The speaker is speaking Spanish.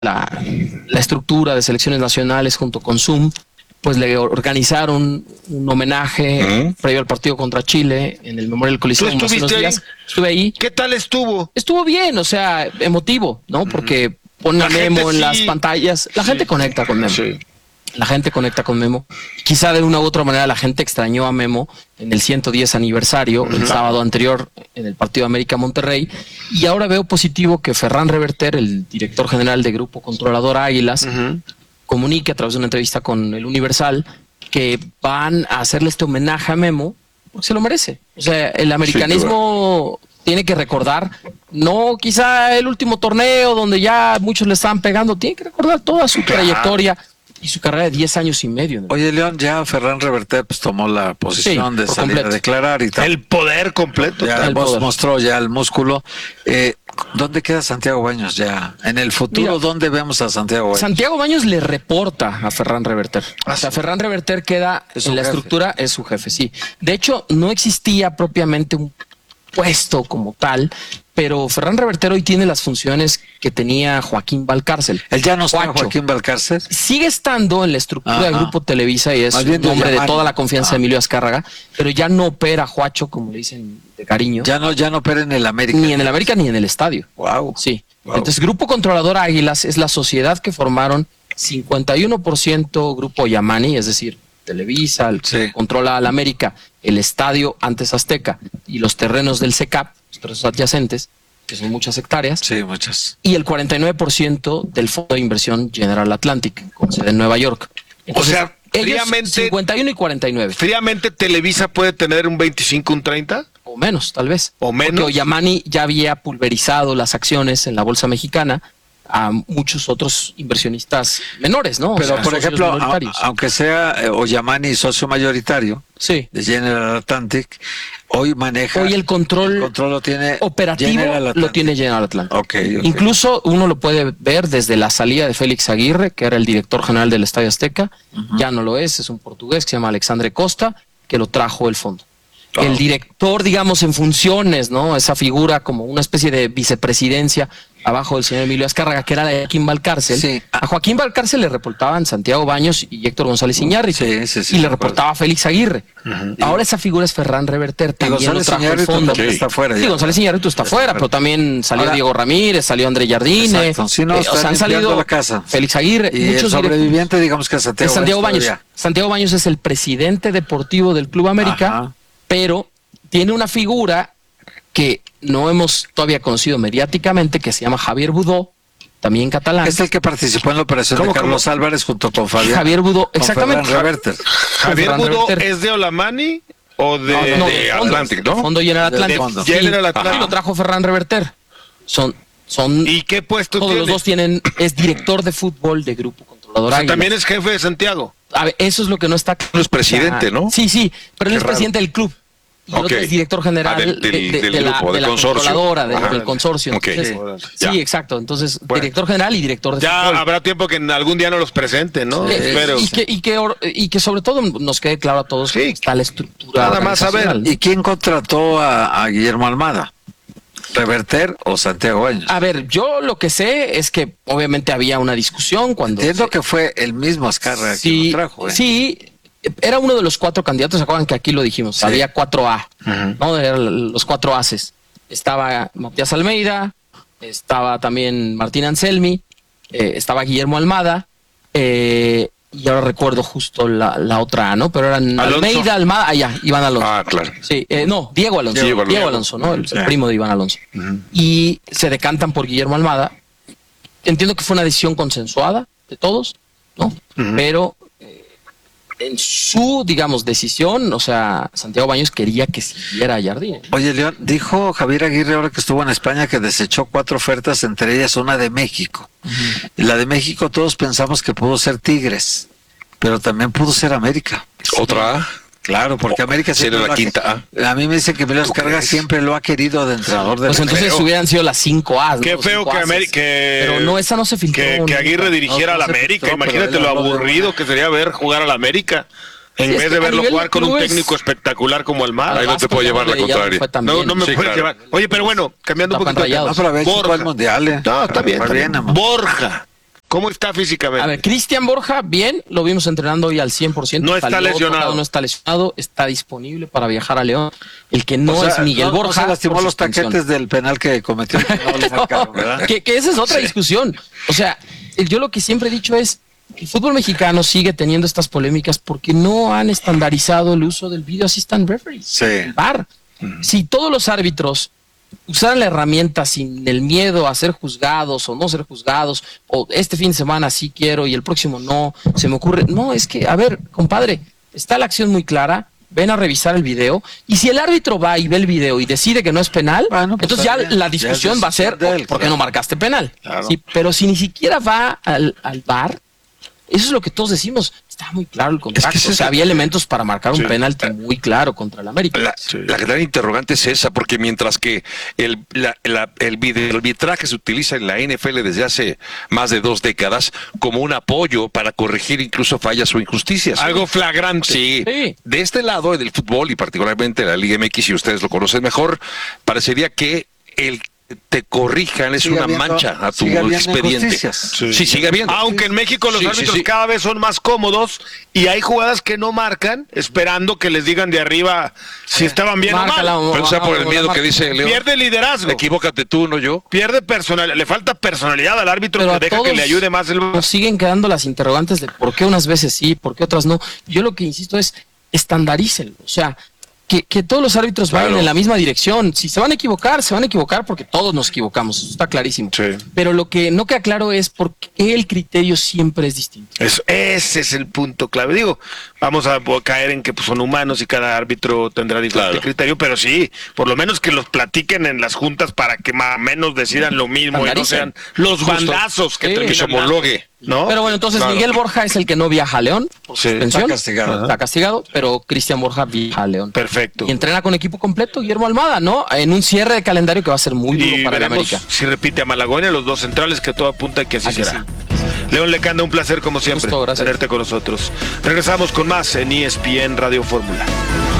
la estructura de selecciones nacionales junto con Zoom, pues le organizaron un homenaje previo al partido contra Chile en el Memorial Coliseum. ¿Tú estuviste ahí? Estuve ahí. ¿Qué tal estuvo? Estuvo bien, o sea, emotivo, ¿no? Porque pone a Memo en las pantallas. La gente conecta con Memo. Sí. La gente conecta con Memo. Quizá de una u otra manera la gente extrañó a Memo en el 110 aniversario, el sábado anterior en el partido América-Monterrey. Y ahora veo positivo que Ferran Reverter, el director general de Grupo Controlador Águilas, comunique a través de una entrevista con el Universal que van a hacerle este homenaje a Memo porque se lo merece. O sea, el americanismo tiene que recordar, no quizá el último torneo donde ya muchos le estaban pegando, tiene que recordar toda su trayectoria y su carrera de 10 años y medio. Oye, León, ya Ferran Reverter pues tomó la posición de salir a declarar y tal. El poder completo. Ya mostró ya el músculo. ¿Dónde queda Santiago Baños ya? En el futuro, ¿dónde vemos a Santiago Baños? Santiago Baños le reporta a Ferran Reverter. O sea, Ferran Reverter queda en la estructura, es su jefe, sí. De hecho, no existía propiamente un puesto como tal, pero Ferran Reverter hoy tiene las funciones que tenía Joaquín Valcárcel. ¿Él ya no está Joaquín Valcárcel? Sigue estando en la estructura del Grupo Televisa y es un hombre de toda la confianza de Emilio Azcárraga, pero ya no opera Juacho, como le dicen de cariño. Ya no opera en el América. Ni en el América ni en el estadio. Wow. Sí. Wow. Entonces, Grupo Controlador Águilas es la sociedad que formaron 51% Grupo Yamani, es decir, Televisa, el que controla al América, el estadio antes Azteca y los terrenos del CECAP, los terrenos adyacentes, que son muchas hectáreas. Sí, muchas. Y el 49% del Fondo de Inversión General Atlantic, con sede en Nueva York. Entonces, o sea, fríamente, 51 y 49. Fríamente, Televisa puede tener un 25, un 30. O menos, tal vez. O menos. Porque Yamani ya había pulverizado las acciones en la bolsa mexicana a muchos otros inversionistas menores, ¿no? Pero, por ejemplo, aunque sea Oyamani socio mayoritario de General Atlantic, hoy el control lo tiene operativo, lo tiene General Atlantic. Okay. Incluso uno lo puede ver desde la salida de Félix Aguirre, que era el director general del Estadio Azteca, ya no lo es un portugués que se llama Alexandre Costa, que lo trajo el fondo. El director, digamos, en funciones, ¿no? Esa figura como una especie de vicepresidencia abajo del señor Emilio Azcárraga, que era de Joaquín Valcárcel. Sí. A Joaquín Valcárcel le reportaban Santiago Baños y Héctor González Iñárritu. Y le reportaba Félix Aguirre. Ahora esa figura es Ferran Reverter. También lo trajo el fondo. Está fuera. Sí, González Iñárritu está fuera, pero también salió Diego Ramírez, salió André Jardine. O sea, han salido la casa. Félix Aguirre. Y muchos el sobreviviente, digamos que es Santiago Baños. Santiago Baños es el presidente deportivo del Club América, pero tiene una figura que no hemos todavía conocido mediáticamente, que se llama Javier Budó, también catalán. Es el que participó en la operación de Carlos Álvarez junto con Fabián. Javier Budó, exactamente. Javier Budó es de Olamani o de Atlantic, ¿no? Fondo General Atlantic. General Atlantic. Lo trajo Ferran Reverter. Son ¿Y qué puesto todos tiene? Los dos tienen, es director de fútbol de Grupo Controlador. O sea, también es jefe de Santiago. A ver, eso es lo que no está. No es presidente, ¿no? Sí, pero él es presidente del club. Y el otro es director general de la controladora, del consorcio. Entonces, sí, exacto. Entonces, director general y director de fútbol. Habrá tiempo que en algún día nos los presenten, ¿no? Espero. Y que sobre todo nos quede claro a todos que está la estructura. Nada más a ver. ¿Y quién contrató a Guillermo Almada? ¿Reverter o Santiago Baños? A ver, yo lo que sé es que obviamente había una discusión cuando... Entiendo que fue el mismo Azcárraga quien lo trajo. Sí, era uno de los 4 candidatos, ¿se acuerdan que aquí lo dijimos? Había 4A, ¿no? Eran los 4 ases. Estaba Matías Almeida, estaba también Martín Anselmi, estaba Guillermo Almada, y ahora recuerdo justo la otra A, ¿no? Pero eran Almeida, Almada, Iván Alonso. Ah, claro. Sí, no, Diego Alonso. Diego Alonso, ¿no? El primo de Iván Alonso. Y se decantan por Guillermo Almada. Entiendo que fue una decisión consensuada de todos, ¿no? Pero en su, digamos, decisión, o sea, Santiago Baños quería que siguiera a Jardine. Oye, León, dijo Javier Aguirre ahora que estuvo en España que desechó 4 ofertas, entre ellas una de México. Y la de México todos pensamos que pudo ser Tigres, pero también pudo ser América. ¿Otra A? Claro, porque América siempre la quinta A. A mí me dicen que Emilio Azcárraga siempre lo ha querido de entrenador de... Pues entonces hubieran sido las 5 A. Qué feo que América... Pero no, esa no se filtró. Que Aguirre dirigiera a la América. Imagínate lo aburrido que sería ver jugar a la América. En vez de verlo jugar con un técnico espectacular como Almada. Ahí no te puedo llevar la contraria. No me puedes llevar. Oye, pero bueno, cambiando un poquito. No, pero el mundial. No, está bien. Borja. ¿Cómo está físicamente? A ver, Cristian Borja, bien, lo vimos entrenando hoy al 100%. No está lesionado. No está lesionado, está disponible para viajar a León. El que no es Miguel Borja. No se lastimó los taquetes del penal que cometió. No lo marcaron, ¿verdad? que esa es otra discusión. O sea, yo lo que siempre he dicho es, el fútbol mexicano sigue teniendo estas polémicas porque no han estandarizado el uso del Video Assistant Referee, el VAR. Si todos los árbitros usaran la herramienta sin el miedo a ser juzgados o no ser juzgados, o este fin de semana sí quiero y el próximo no, se me ocurre. No, es que, a ver, compadre, está la acción muy clara, ven a revisar el video, y si el árbitro va y ve el video y decide que no es penal, bueno, pues entonces ya la discusión va a ser, ¿por qué no marcaste penal? Claro. Sí, pero si ni siquiera va al VAR, eso es lo que todos decimos. Está muy claro el contrato. Es que o sea, había elementos para marcar un penalti muy claro contra el América. La gran interrogante es esa, porque mientras que el arbitraje se utiliza en la NFL desde hace más de 2 décadas como un apoyo para corregir incluso fallas o injusticias. Algo flagrante. Sí. De este lado del fútbol y particularmente la Liga MX, si ustedes lo conocen mejor, parecería que el te corrijan es una mancha a tu expediente. Sí, sigue habiendo. Aunque en México los árbitros cada vez son más cómodos y hay jugadas que no marcan, esperando que les digan de arriba si estaban bien o mal. Pero sea por el miedo que dice León. Pierde liderazgo. Equivócate tú, no yo. Pierde personalidad. Le falta personalidad al árbitro que deja que le ayude más el... Nos siguen quedando las interrogantes de por qué unas veces sí, por qué otras no. Yo lo que insisto es estandarícenlo. O sea, que todos los árbitros vayan en la misma dirección. Si se van a equivocar porque todos nos equivocamos, eso está clarísimo. Sí. Pero lo que no queda claro es por qué el criterio siempre es distinto. Ese es el punto clave. Digo, vamos a caer en que pues, son humanos y cada árbitro tendrá diferente criterio, pero sí, por lo menos que los platiquen en las juntas para que más o menos decidan lo mismo y no sean los bandazos que terminan homologue. ¿No? Pero bueno, entonces Miguel Borja es el que no viaja a León por suspensión. Está castigado, pero Cristian Borja viaja a León. Perfecto. Y entrena con equipo completo Guillermo Almada, ¿no? En un cierre de calendario que va a ser muy duro para el América. Si repite a Malagón y a los dos centrales, que todo apunta que así será. Sí. León Lecanda, un placer como siempre tenerte con nosotros. Regresamos con más en ESPN Radio Fórmula.